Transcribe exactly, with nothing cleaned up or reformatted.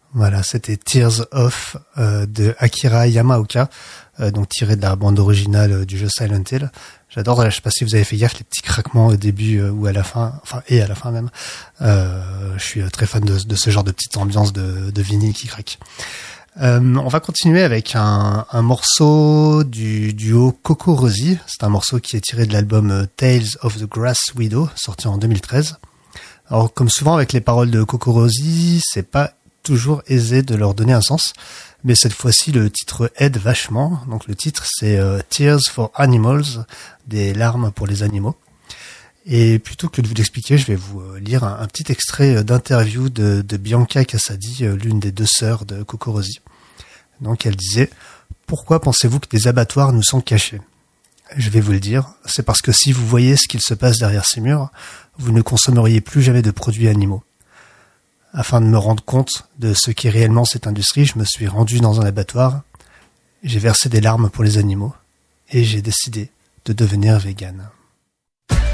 Voilà, c'était Tears Of euh, de Akira Yamaoka, euh, donc tiré de la bande originale euh, du jeu Silent Hill. J'adore, je sais pas si vous avez fait gaffe, les petits craquements au début euh, ou à la fin, enfin et à la fin même. Euh, je suis très fan de, de ce genre de petite ambiance de, de vinyle qui craque. Euh, on va continuer avec un, un morceau du duo CocoRosie. C'est un morceau qui est tiré de l'album euh, Tales of the Grass Widow, sorti en deux mille treize. Alors, comme souvent avec les paroles de CocoRosie, c'est pas toujours aisé de leur donner un sens, mais cette fois-ci le titre aide vachement. Donc le titre c'est euh, Tears for Animals, des larmes pour les animaux. Et plutôt que de vous l'expliquer, je vais vous euh, lire un, un petit extrait d'interview de, de Bianca Cassadi, euh, l'une des deux sœurs de CocoRosie. Donc elle disait: pourquoi pensez-vous que des abattoirs nous sont cachés? Je vais vous le dire, c'est parce que si vous voyez ce qu'il se passe derrière ces murs, vous ne consommeriez plus jamais de produits animaux. Afin de me rendre compte de ce qu'est réellement cette industrie, je me suis rendu dans un abattoir, j'ai versé des larmes pour les animaux et j'ai décidé de devenir végane.